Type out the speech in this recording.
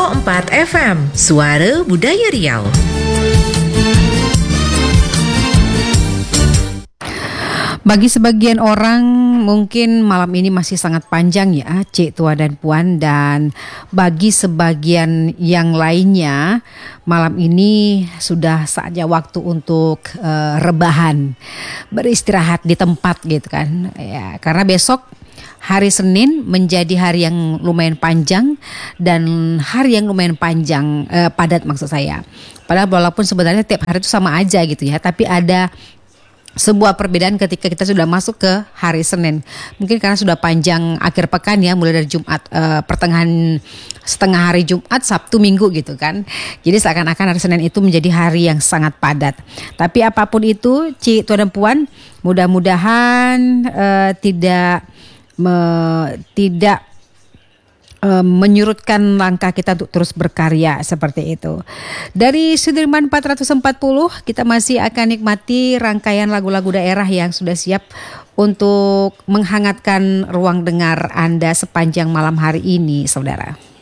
101,4 FM, Suara Budaya Riau. Bagi sebagian orang mungkin malam ini masih sangat panjang ya, Cik, Tua dan Puan, dan bagi sebagian yang lainnya malam ini sudah saatnya waktu untuk rebahan, beristirahat di tempat gitu kan. Ya, karena besok hari Senin menjadi hari yang lumayan panjang dan hari yang lumayan panjang, padat maksud saya. Padahal walaupun sebenarnya tiap hari itu sama aja gitu ya, tapi ada sebuah perbedaan ketika kita sudah masuk ke hari Senin. Mungkin karena sudah panjang akhir pekan ya, mulai dari Jumat, pertengahan setengah hari Jumat, Sabtu, Minggu gitu kan. Jadi seakan-akan hari Senin itu menjadi hari yang sangat padat. Tapi apapun itu, Cik, Tua dan Puan, mudah-mudahan tidak menyurutkan langkah kita untuk terus berkarya seperti itu. Dari Sudirman 440 kita masih akan nikmati rangkaian lagu-lagu daerah yang sudah siap untuk menghangatkan ruang dengar Anda sepanjang malam hari ini, saudara.